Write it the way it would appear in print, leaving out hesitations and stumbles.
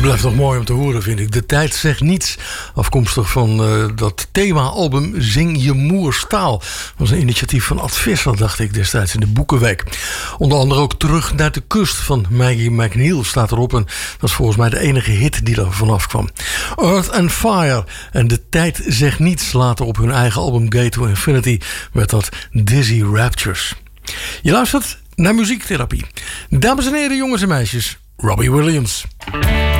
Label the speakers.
Speaker 1: Blijft toch mooi om te horen, vind ik. De tijd zegt niets. Afkomstig van dat thema-album Zing je moers taal. Dat was een initiatief van Ad Visser, dacht ik destijds in de Boekenweek. Onder andere ook Terug naar de kust van Maggie McNeil staat erop. En dat is volgens mij de enige hit die er vanaf kwam. Earth and Fire en De tijd zegt niets. Later op hun eigen album Gate to Infinity werd dat Dizzy Raptures. Je luistert naar Muziektherapie. Dames en heren, jongens en meisjes, Robbie Williams.